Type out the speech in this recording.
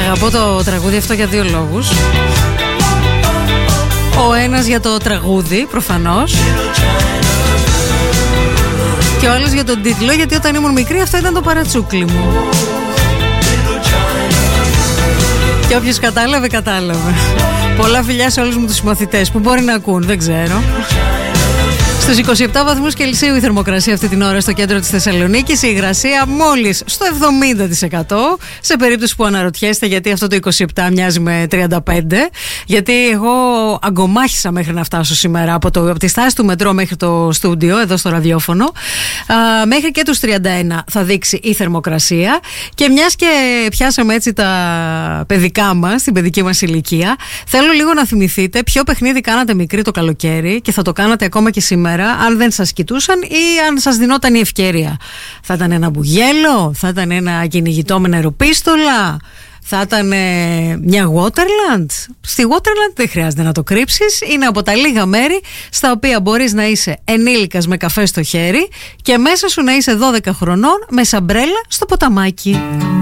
Αγαπώ το τραγούδι αυτό για δύο λόγους. Ο ένας για το τραγούδι, προφανώς, και ο άλλος για τον τίτλο, γιατί όταν ήμουν μικρή αυτό ήταν το παρατσούκλι μου. Και όποιος κατάλαβε, κατάλαβε. Πολλά φιλιά σε όλους μου τους συμμαθητές που μπορεί να ακούν, δεν ξέρω. Στους 27 βαθμούς Κελσίου η θερμοκρασία αυτή την ώρα στο κέντρο της Θεσσαλονίκης, η υγρασία μόλις στο 70%. Σε περίπτωση που αναρωτιέστε γιατί αυτό το 27 μοιάζει με 35, γιατί εγώ αγκομάχησα μέχρι να φτάσω σήμερα από τη στάση του μετρό μέχρι το στούντιο, εδώ στο ραδιόφωνο. Μέχρι και τους 31 θα δείξει η θερμοκρασία. Και μιας και πιάσαμε έτσι τα παιδικά μας, την παιδική μας ηλικία, θέλω λίγο να θυμηθείτε ποιο παιχνίδι κάνατε μικρή το καλοκαίρι και θα το κάνατε ακόμα και σήμερα, αν δεν σας κοιτούσαν ή αν σας δινόταν η ευκαιρία. Θα ήταν ένα μπουγέλο, θα ήταν ένα κυνηγητό με νεροπίστολα, θα ήταν μια Waterland. Στη Waterland δεν χρειάζεται να το κρύψεις. Είναι από τα λίγα μέρη στα οποία μπορείς να είσαι ενήλικας με καφέ στο χέρι και μέσα σου να είσαι 12 χρονών με σαμπρέλα στο ποταμάκι.